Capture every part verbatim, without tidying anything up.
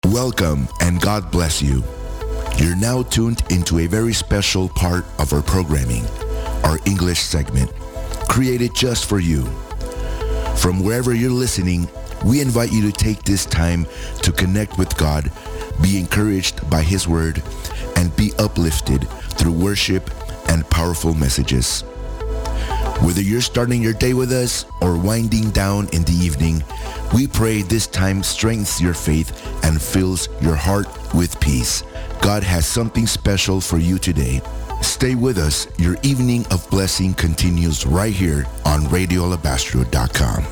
Welcome and God bless you. You're now tuned into a very special part of our programming, our English segment, created just for you. From wherever you're listening, we invite you to take this time to connect with God, be encouraged by His Word, and be uplifted through worship and powerful messages. Whether you're starting your day with us or winding down in the evening, we pray this time strengthens your faith and fills your heart with peace. God has something special for you today. Stay with us. Your evening of blessing continues right here on radio alabastro dot com.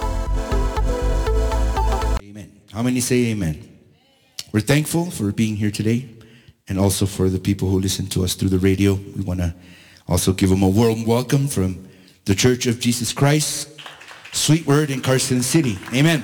Amen. How many say amen? We're thankful for being here today and also for the people who listen to us through the radio. We want to also give them a warm welcome from the Church of Jesus Christ, Sweet Word in Carson City. Amen.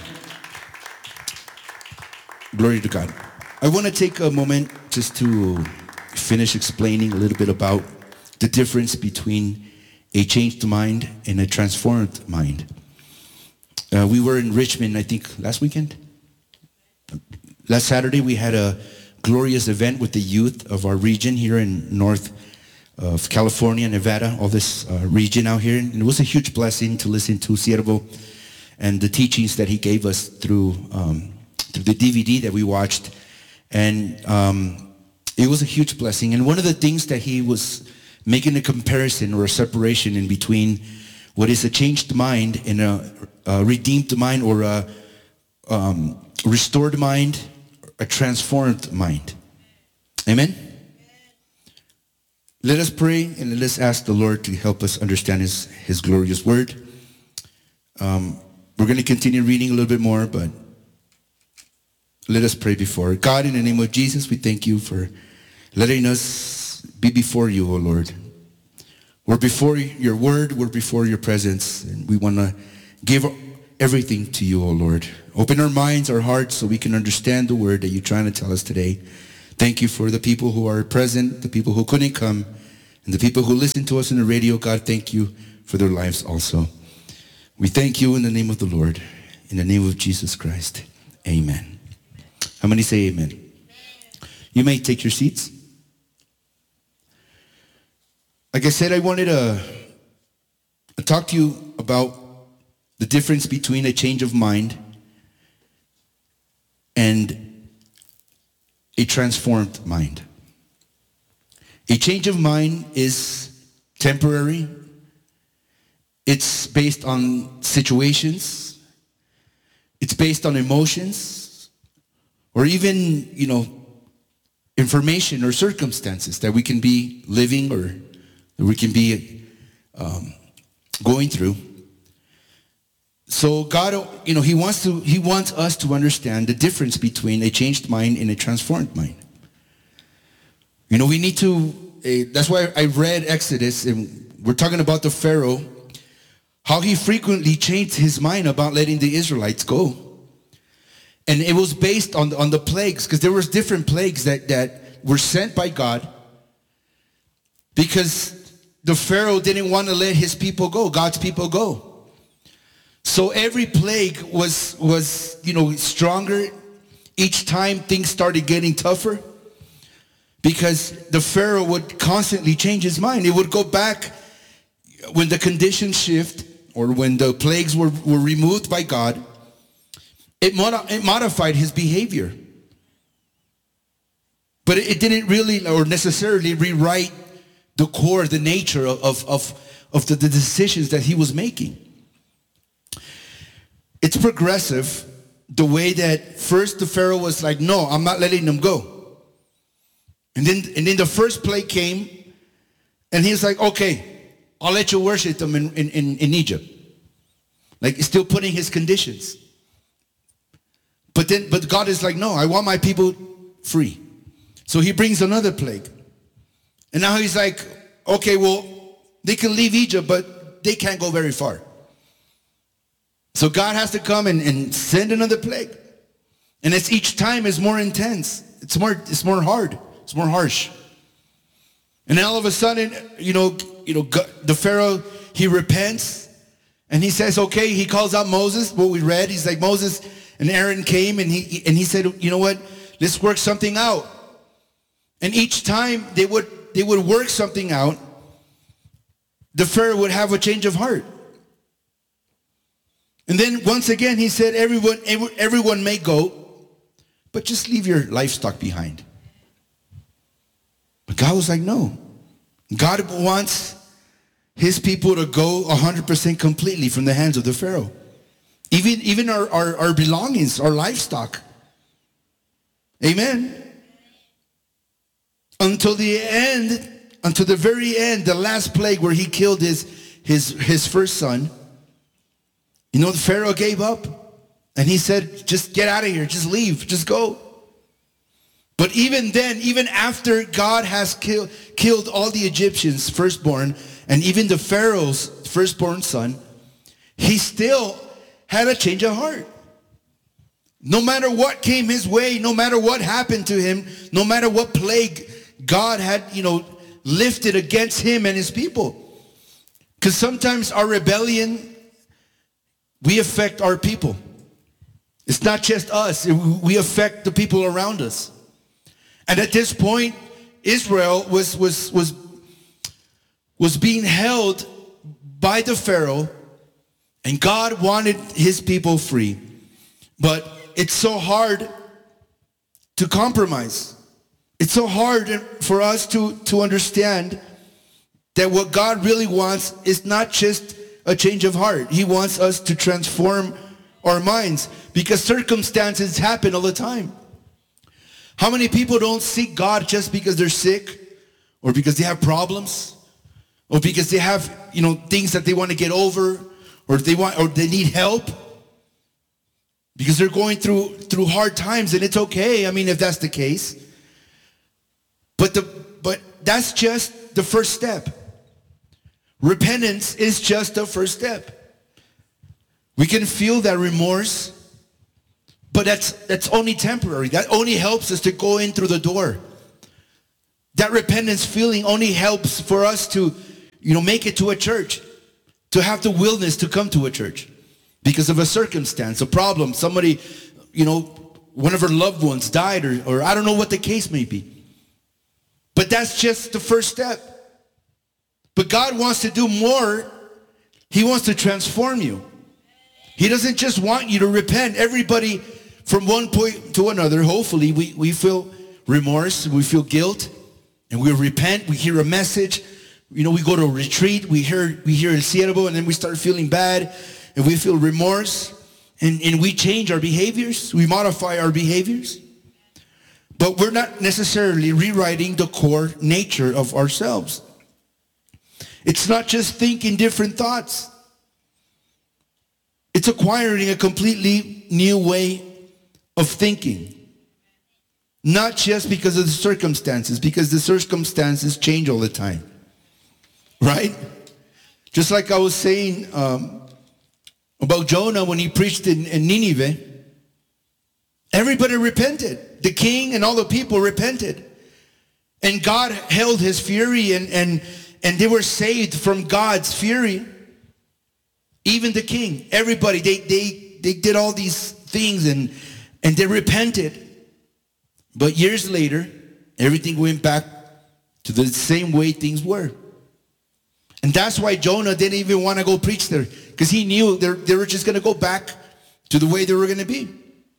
Glory to God. I want to take a moment just to finish explaining a little bit about the difference between a changed mind and a transformed mind. Uh, we were in Richmond, I think, last weekend. Last Saturday, we had a glorious event with the youth of our region here in North of California, Nevada, all this uh, region out here. And it was a huge blessing to listen to Siervo and the teachings that he gave us through, um, through the D V D that we watched. And um, it was a huge blessing. And one of the things that he was making a comparison or a separation in between what is a changed mind and a, a redeemed mind, or a um, restored mind, a transformed mind. Amen? Let us pray and let us ask the Lord to help us understand His, His glorious word. Um, we're going to continue reading a little bit more, but let us pray before. God, in the name of Jesus, we thank you for letting us be before you, O Lord. We're before your word, we're before your presence, and we want to give everything to you, O Lord. Open our minds, our hearts, so we can understand the word that you're trying to tell us today. Thank you for the people who are present, the people who couldn't come, and the people who listen to us in the radio. God, thank you for their lives also. We thank you in the name of the Lord, in the name of Jesus Christ. Amen. How many say amen? Amen. You may take your seats. Like I said, I wanted to talk to you about the difference between a change of mind and a transformed mind. A change of mind is temporary. It's based on situations. It's based on emotions, or even, you know, information or circumstances that we can be living or that we can be um, going through. So God, you know, He wants to, He wants us to understand the difference between a changed mind and a transformed mind. You know, we need to, uh, that's why I read Exodus, and we're talking about the Pharaoh, how he frequently changed his mind about letting the Israelites go. And it was based on, on the plagues, because there was different plagues that, that were sent by God, because the Pharaoh didn't want to let his people go, God's people go. So every plague was, was, you know, stronger. Each time things started getting tougher, because the Pharaoh would constantly change his mind. It would go back when the conditions shift, or when the plagues were, were removed by God. It, mod- it modified his behavior. But it, it didn't really or necessarily rewrite the core, the nature of, of, of, of the, the decisions that he was making. It's progressive, the way that first the Pharaoh was like, no, I'm not letting them go. And then, and then the first plague came, and he's like, okay, I'll let you worship them in, in, in, in Egypt. Like, still putting his conditions. But then, but God is like, no, I want my people free. So he brings another plague. And now he's like, okay, well, they can leave Egypt, but they can't go very far. So God has to come and, and send another plague. And it's each time is more intense. It's more, it's more hard. It's more harsh. And then all of a sudden, you know, you know, God, the Pharaoh, he repents, and he says, okay, he calls out Moses, what we read. He's like, Moses, and Aaron came and he and he said, you know what, let's work something out. And each time they would they would work something out, the Pharaoh would have a change of heart. And then once again he said, everyone everyone may go, but just leave your livestock behind. But God was like, no. God wants his people to go one hundred percent completely from the hands of the Pharaoh. Even, even our, our, our belongings, our livestock. Amen. Until the end, until the very end, the last plague where he killed his, his, his first son. You know, the Pharaoh gave up. And he said, just get out of here. Just leave. Just go. But even then, even after God has kill, killed all the Egyptians' firstborn, and even the Pharaoh's firstborn son, he still had a change of heart. No matter what came his way, no matter what happened to him, no matter what plague God had, you know, lifted against him and his people. Because sometimes our rebellion, we affect our people. It's not just us. We affect the people around us. And at this point, Israel was, was, was, was being held by the Pharaoh, and God wanted his people free. But it's so hard to compromise. It's so hard for us to, to understand that what God really wants is not just a change of heart. He wants us to transform our minds, because circumstances happen all the time. How many people don't seek God just because they're sick, or because they have problems, or because they have, you know, things that they want to get over, or they want, or they need help, because they're going through through hard times, and it's okay. I mean, if that's the case. But the but that's just the first step. Repentance is just the first step. We can feel that remorse, but that's that's only temporary. That only helps us to go in through the door. That repentance feeling only helps for us to, you know, make it to a church, to have the willingness to come to a church because of a circumstance, a problem, somebody, you know, one of our loved ones died, or, or I don't know what the case may be. But that's just the first step. But God wants to do more. He wants to transform you. He doesn't just want you to repent. Everybody, from one point to another, hopefully, we, we feel remorse, we feel guilt, and we repent, we hear a message. You know, we go to a retreat, we hear we hear El Siervo, and then we start feeling bad, and we feel remorse, and, and we change our behaviors, we modify our behaviors. But we're not necessarily rewriting the core nature of ourselves. It's not just thinking different thoughts. It's acquiring a completely new way of thinking. Not just because of the circumstances, because the circumstances change all the time. Right? Just like I was saying um, about Jonah when he preached in, in Nineveh, everybody repented. The king and all the people repented. And God held his fury, and, and, and they were saved from God's fury. Even the king, everybody, they, they, they did all these things, and, and they repented. But years later, everything went back to the same way things were. And that's why Jonah didn't even want to go preach there, because he knew they were just going to go back to the way they were going to be.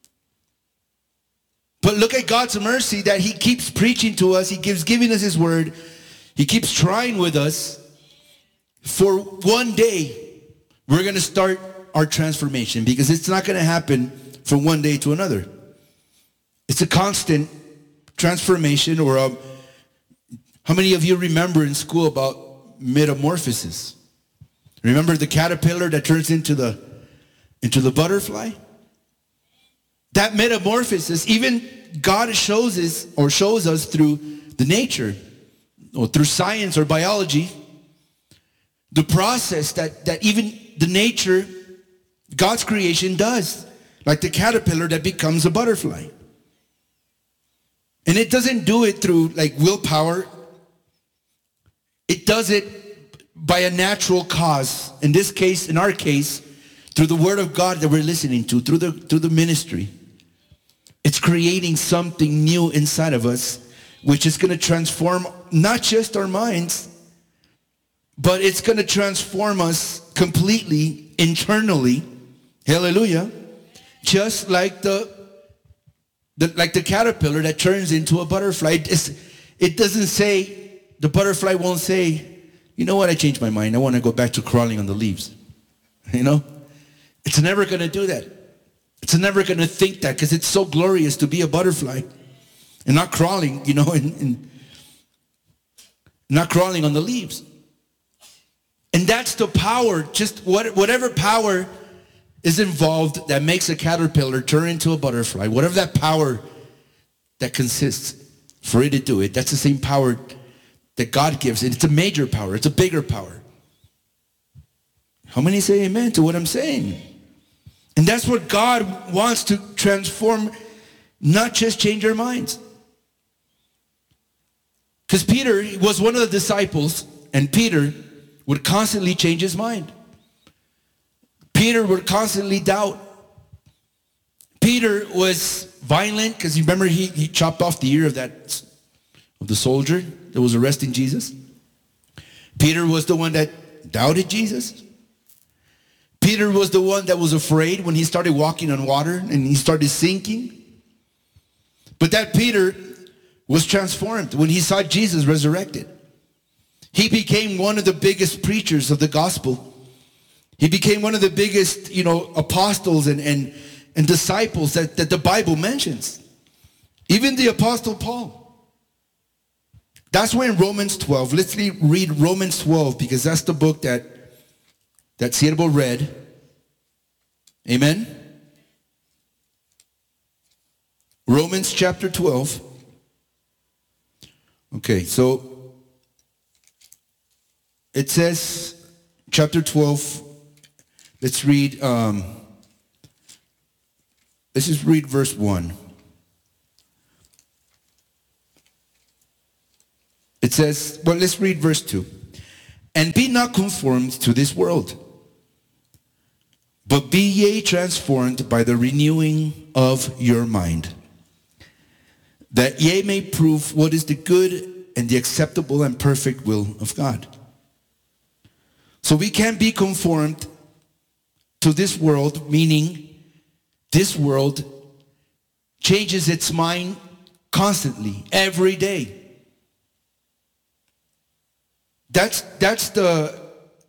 But look at God's mercy that he keeps preaching to us. He keeps giving us his word. He keeps trying with us. For one day, we're going to start our transformation, because it's not going to happen from one day to another. It's a constant transformation. Or a, how many of you remember in school about metamorphosis? Remember the caterpillar that turns into the into the butterfly? That metamorphosis, even God shows us or shows us through the nature or through science or biology, the process that, that even the nature, God's creation does. Like the caterpillar that becomes a butterfly. And it doesn't do it through like willpower. It does it by a natural cause. In this case, in our case, through the word of God that we're listening to, through the, through the ministry, it's creating something new inside of us, which is going to transform not just our minds, but it's going to transform us completely internally. Hallelujah. Just like the, the like the caterpillar that turns into a butterfly. It's, it doesn't say, the butterfly won't say, you know what, I changed my mind. I want to go back to crawling on the leaves. You know? It's never going to do that. It's never going to think that, because it's so glorious to be a butterfly and not crawling, you know, and, and not crawling on the leaves. And that's the power, just what, whatever power is involved that makes a caterpillar turn into a butterfly, whatever that power that consists for it to do it, that's the same power that God gives it. It's a major power. It's a bigger power. How many say amen to what I'm saying? And that's what God wants to transform, not just change our minds. Because Peter was one of the disciples, and Peter would constantly change his mind. Peter would constantly doubt. Peter was violent, because you remember he, he chopped off the ear of that of the soldier that was arresting Jesus. Peter was the one that doubted Jesus. Peter was the one that was afraid when he started walking on water and he started sinking. But that Peter was transformed when he saw Jesus resurrected. He became one of the biggest preachers of the gospel. He became one of the biggest, you know, apostles and, and, and disciples that, that the Bible mentions. Even the Apostle Paul. That's why in Romans twelve, let's read Romans twelve, because that's the book that, that Siervo read. Amen? Romans chapter twelve. Okay, so it says, chapter twelve, let's read, um, let's just read verse one. It says, well, let's read verse two. And be not conformed to this world, but be ye transformed by the renewing of your mind, that ye may prove what is the good and the acceptable and perfect will of God. So we can't be conformed to this world, meaning this world changes its mind constantly, every day. That's, that's the,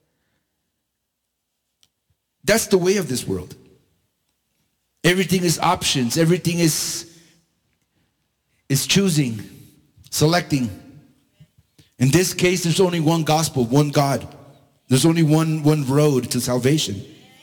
that's the way of this world. Everything is options. Everything is, is choosing, selecting. In this case, there's only one gospel, one God. There's only one, one road to salvation.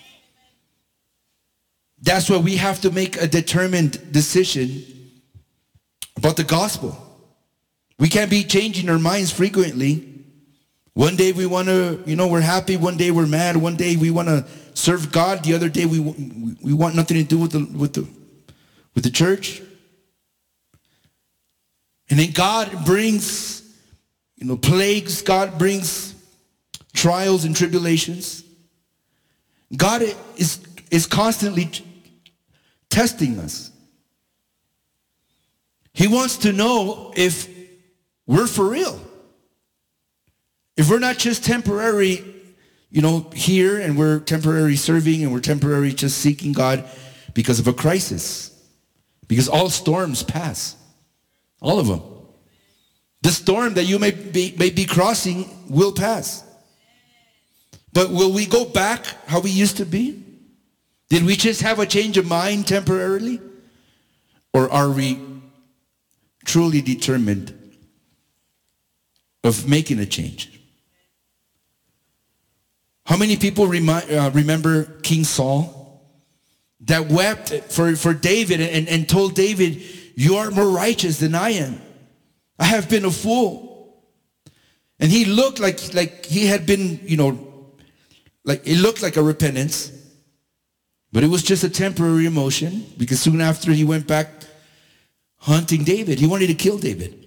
That's why we have to make a determined decision about the gospel. We can't be changing our minds frequently. One day we want to, you know, we're happy. One day we're mad. One day we want to serve God. The other day we we want nothing to do with the with the with the church. And then God brings, you know, plagues. God brings trials and tribulations. God is is constantly testing us. He wants to know if we're for real. If we're not just temporary, you know, here, and we're temporary serving, and we're temporary just seeking God because of a crisis. Because all storms pass. All of them. The storm that you may be, may be crossing will pass. But will we go back how we used to be? Did we just have a change of mind temporarily? Or are we truly determined of making a change? How many people remi- uh, remember King Saul that wept for, for David and, and told David, you are more righteous than I am. I have been a fool. And he looked like, like he had been, you know, like it looked like a repentance, but it was just a temporary emotion, because soon after he went back hunting David. He wanted to kill David.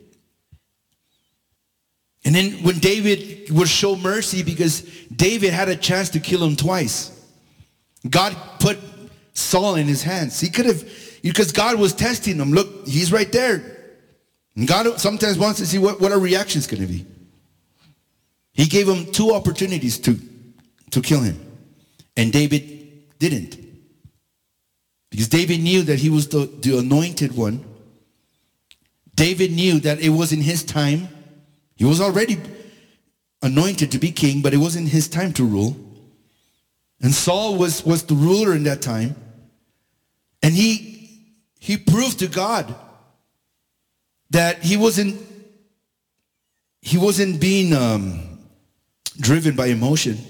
And then when David would show mercy, because David had a chance to kill him twice. God put Saul in his hands. He could have, because God was testing him. Look, he's right there. And God sometimes wants to see what, what our reaction is going to be. He gave him two opportunities to, to kill him. And David didn't. Because David knew that he was the, the anointed one. David knew that it wasn't his time. He was already anointed to be king, but it wasn't his time to rule. And Saul was, was the ruler in that time. And he, he proved to God that he wasn't, he wasn't being um, driven by emotion.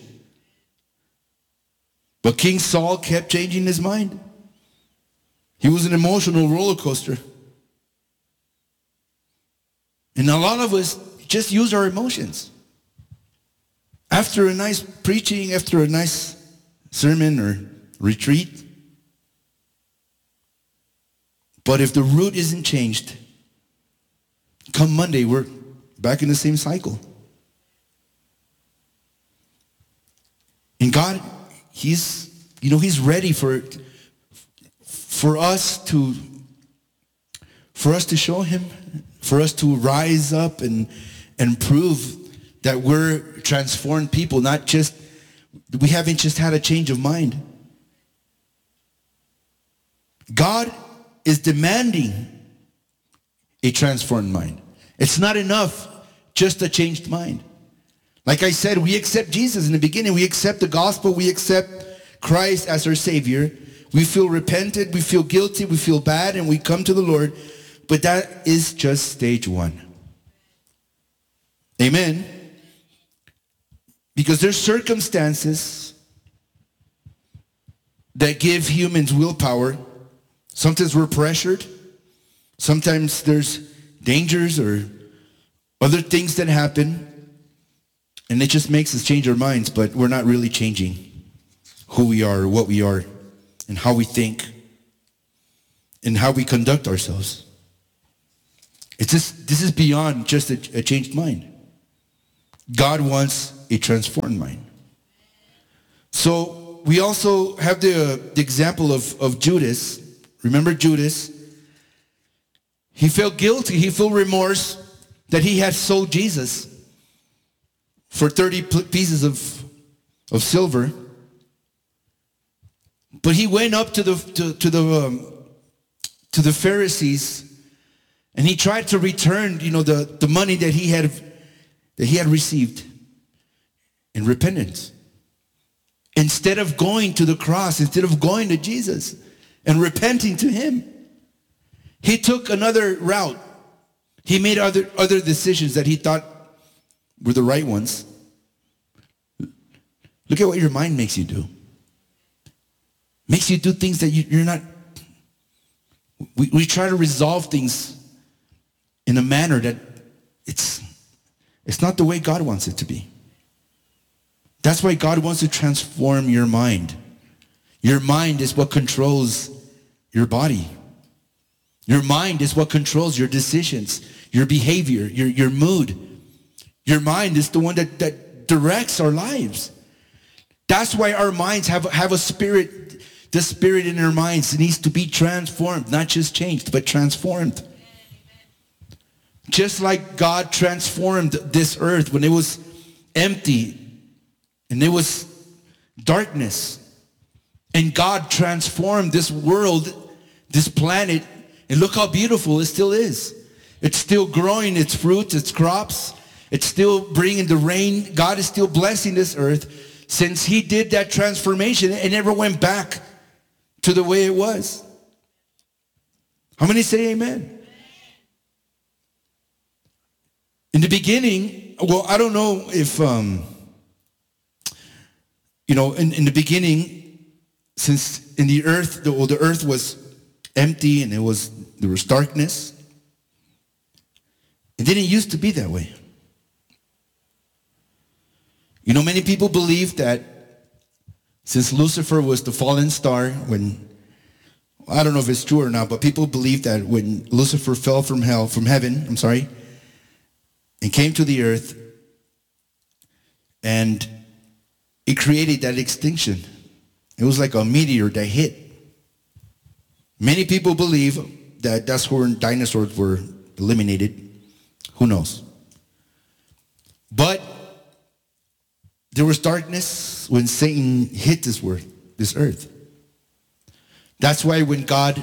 But King Saul kept changing his mind. He was an emotional roller coaster. And a lot of us just use our emotions. After a nice preaching, after a nice sermon or retreat. But if the root isn't changed, come Monday, we're back in the same cycle. And God, He's, you know, He's ready for, for us to, for us to show Him, for us to rise up and, and prove that we're transformed people, not just, we haven't just had a change of mind. God is demanding a transformed mind. It's not enough just a changed mind. Like I said, we accept Jesus in the beginning. We accept the gospel. We accept Christ as our Savior. We feel repentant. We feel guilty. We feel bad. And we come to the Lord. But that is just stage one. Amen. Because there's circumstances that give humans willpower. Sometimes we're pressured. Sometimes there's dangers or other things that happen. And it just makes us change our minds, but we're not really changing who we are, or what we are, and how we think, and how we conduct ourselves. It's just, this is beyond just a, a changed mind. God wants a transformed mind. So we also have the, uh, the example of, of Judas. Remember Judas? He felt guilty. He felt remorse that he had sold Jesus for thirty pieces of, of silver. But he went up to the, to, to the, um, to the Pharisees, and he tried to return, you know, the, the money that he had, that he had received in repentance. Instead of going to the cross, instead of going to Jesus and repenting to him, he took another route. He made other, other decisions that he thought were the right ones. Look at what your mind makes you do. Makes you do things that you, you're not. We, we try to resolve things in a manner that it's, it's not the way God wants it to be. That's why God wants to transform your mind. Your mind is what controls your body. Your mind is what controls your decisions, your behavior, your, your mood. Your mind is the one that, that directs our lives. That's why our minds have, have a spirit. The spirit in our minds needs to be transformed, not just changed, but transformed. Just like God transformed this earth when it was empty and it was darkness. And God transformed this world, this planet, and look how beautiful it still is. It's still growing its fruits, its crops. It's still bringing the rain. God is still blessing this earth. Since he did that transformation, it never went back to the way it was. How many say amen? In the beginning, well, I don't know if, um, you know, in, in the beginning, since in the earth, the, well, the earth was empty and it was, there was darkness. It didn't used to be that way. You know, many people believe that since Lucifer was the fallen star, when, I don't know if it's true or not, but people believe that when Lucifer fell from hell, from heaven, I'm sorry, and came to the earth, and it created that extinction It was like a meteor that hit. Many people believe that that's where dinosaurs were eliminated. Who knows? But there was darkness when Satan hit this world, this earth. That's why when God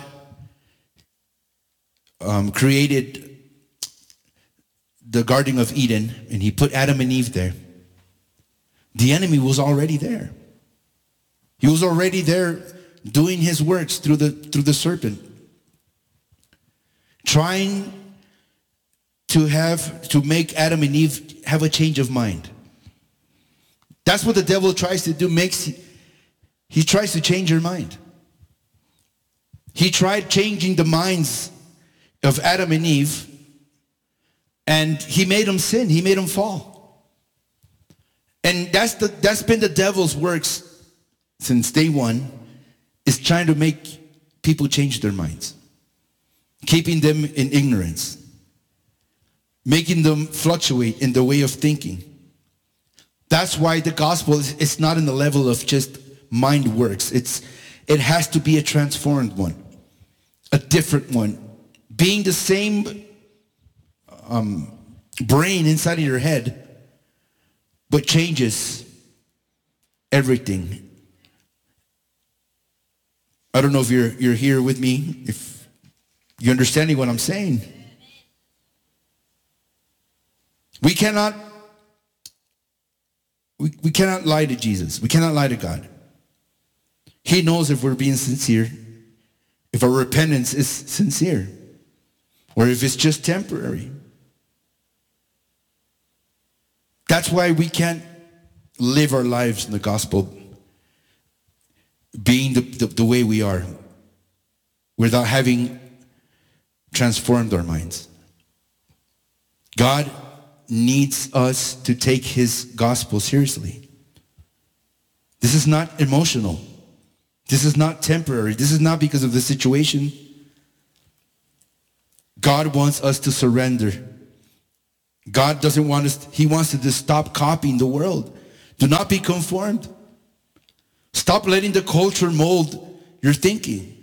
um, created the Garden of Eden and he put Adam and Eve there, the enemy was already there. He was already there doing his works through the through the serpent, trying to have to make Adam and Eve have a change of mind. That's what the devil tries to do. Makes he tries to change your mind. He tried changing the minds of Adam and Eve, and he made them sin. He made them fall. And that's the that's been the devil's works since day one, is trying to make people change their minds, keeping them in ignorance, making them fluctuate in the way of thinking. That's why the gospel is it's not in the level of just mind works. It's it has to be a transformed one, a different one, being the same um, brain inside of your head, but changes everything. I don't know if you're you're here with me, if you're understanding what I'm saying. We cannot we, we cannot lie to Jesus. We cannot lie to God. He knows if we're being sincere, if our repentance is sincere, or if it's just temporary. That's why we can't live our lives in the gospel being the, the, the way we are without having transformed our minds. God needs us to take his gospel seriously. This is not emotional. This is not temporary. This is not because of the situation. God wants us to surrender. God doesn't want us, he wants us to stop copying the world. Do not be conformed. Stop letting the culture mold your thinking.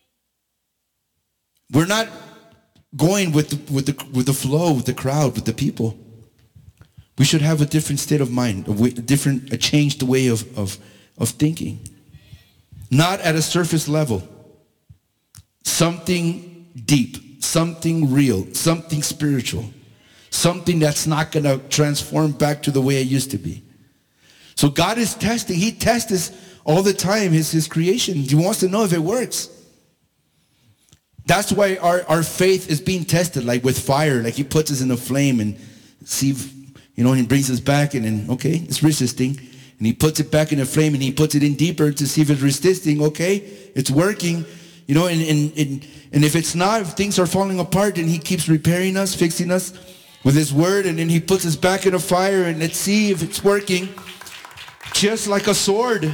We're not going with the, with the, with the flow, with the crowd, with the people. We should have a different state of mind, a, way, a different, a changed way of, of, of thinking. Not at a surface level. Something deep, something real, something spiritual. Something that's not going to transform back to the way it used to be. So God is testing. He tests us all the time, his, his creation. He wants to know if it works. That's why our, our faith is being tested, like with fire. Like he puts us in a flame and see if, you know, and he brings us back and then, okay, it's resisting. And he puts it back in the flame and he puts it in deeper to see if it's resisting. Okay, it's working. You know, and, and, and, and if it's not, if things are falling apart, then he keeps repairing us, fixing us with his word. And then he puts us back in the fire and let's see if it's working. Just like a sword.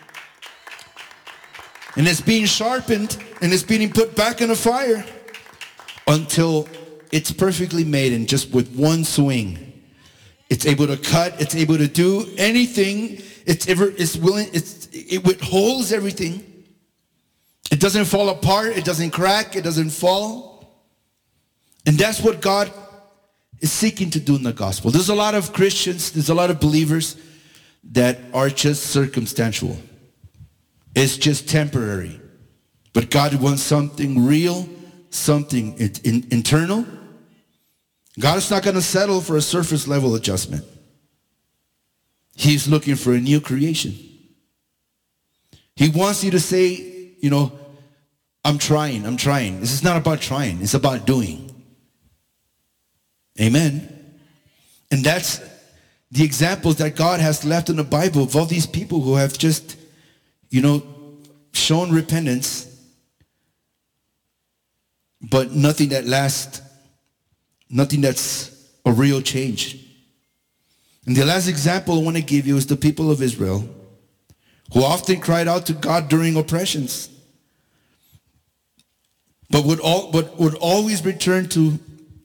And it's being sharpened and it's being put back in the fire until it's perfectly made, and just with one swing, it's able to cut, it's able to do anything. It's ever, it's willing, it's, it withholds everything. It doesn't fall apart, it doesn't crack, it doesn't fall. And that's what God is seeking to do in the gospel. There's a lot of Christians, there's a lot of believers that are just circumstantial. It's just temporary. But God wants something real, something in, in, internal. God is not going to settle for a surface level adjustment. He's looking for a new creation. He wants you to say, you know, I'm trying, I'm trying. This is not about trying. It's about doing. Amen. And that's the examples that God has left in the Bible of all these people who have just, you know, shown repentance, but nothing that lasts, nothing that's a real change. And the last example I want to give you is the people of Israel, who often cried out to God during oppressions, but would all, but would always return to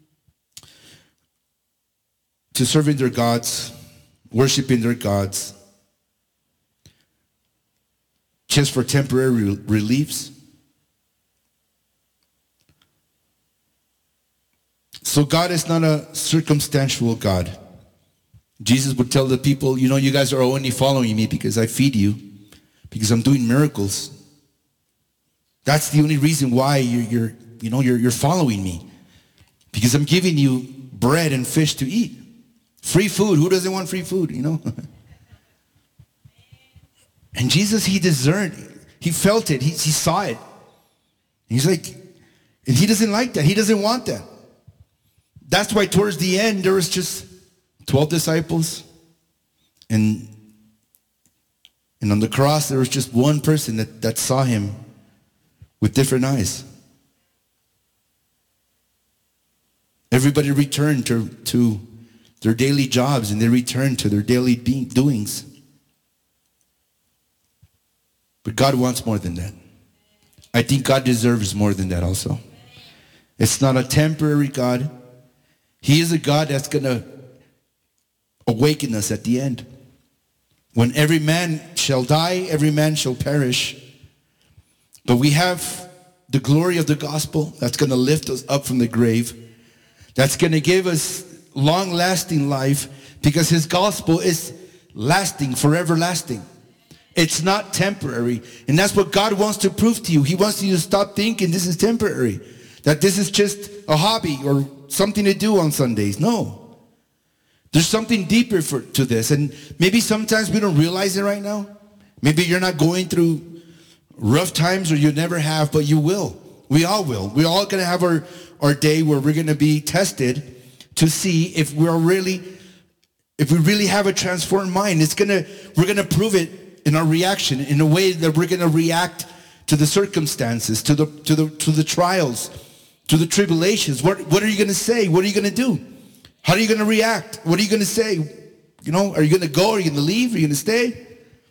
to serving their gods, worshiping their gods. just for temporary reliefs. So God is not a circumstantial God. Jesus would tell the people, you know, you guys are only following me because I feed you, because I'm doing miracles. That's the only reason why you're, you're you know, you're, you're following me, because I'm giving you bread and fish to eat. Free food. Who doesn't want free food, you know? And Jesus, he discerned, he felt it, he, he saw it. He's like, and he doesn't like that. He doesn't want that. That's why towards the end, there was just twelve disciples. And, and on the cross, there was just one person that, that saw him with different eyes. Everybody returned to, to their daily jobs, and they returned to their daily be- doings. But God wants more than that. I think God deserves more than that also. It's not a temporary God. He is a God that's going to awaken us at the end. When every man shall die, every man shall perish. But we have the glory of the gospel that's going to lift us up from the grave. That's going to give us long-lasting life, because his gospel is lasting, forever lasting. It's not temporary. And that's what God wants to prove to you. He wants you to stop thinking this is temporary, that this is just a hobby or something to do on Sundays. No. There's something deeper for, to this. And maybe sometimes we don't realize it right now. Maybe you're not going through rough times, or you never have, but you will. We all will. We're all going to have our, our day where we're going to be tested to see if we're really, if we really have a transformed mind. It's going to, we're going to prove it in our reaction, in a way that we're going to react to the circumstances, to the, to the, to the trials, to the tribulations. What, what are you going to say? What are you going to do? How are you going to react? What are you going to say? You know, are you going to go? Are you going to leave? Are you going to stay?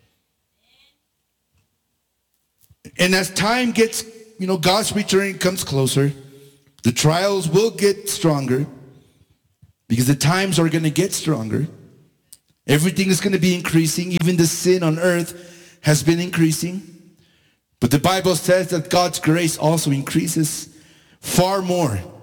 And as time gets, you know, God's return comes closer, the trials will get stronger, because the times are going to get stronger. Everything is going to be increasing. Even the sin on earth has been increasing. But the Bible says that God's grace also increases far more